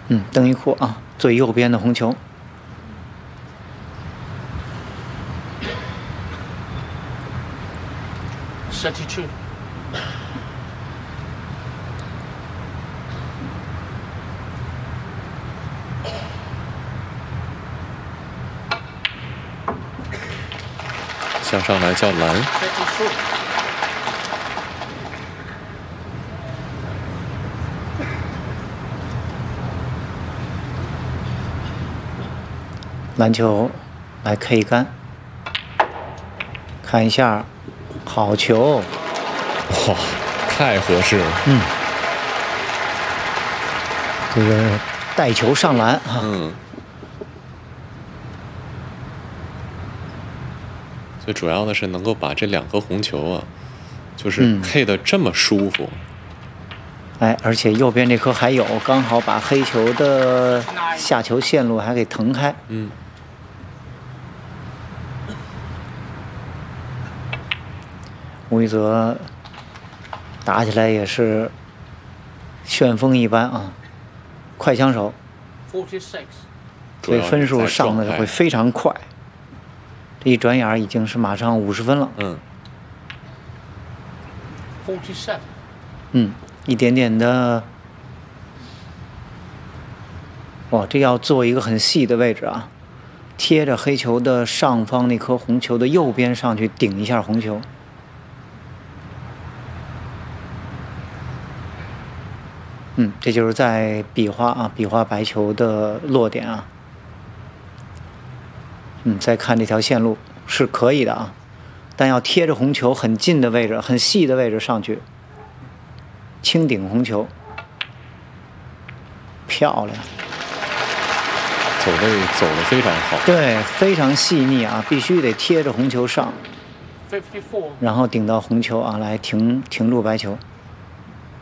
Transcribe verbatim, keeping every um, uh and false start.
嗯，蹬一库啊，最右边的红球。 thirty-two。 向上来叫蓝。 蓝球来 K 杆，看一下，好球！ 哇，太合适了。 嗯，这个带球上篮啊。 嗯。最主要的是能够把这两个红球啊，就是 K 的这么舒服。 嗯、哎，而且右边这颗还有，刚好把黑球的下球线路还给腾开。 嗯。 吴一泽打起来也是旋风一般啊，快枪手，所以分数上的会非常快。这一转眼已经是马上五十分了。 嗯。 嗯，一点点的。哇，这要做一个很细的位置啊，贴着黑球的上方那颗红球的右边上去顶一下红球。嗯，这就是在比划啊，比划白球的落点啊。嗯，再看这条线路是可以的啊，但要贴着红球很近的位置、很细的位置上去，轻顶红球，漂亮， 走位走得非常好， 对，非常细腻啊，必须得贴着红球上，然后顶到红球啊，来停停住白球。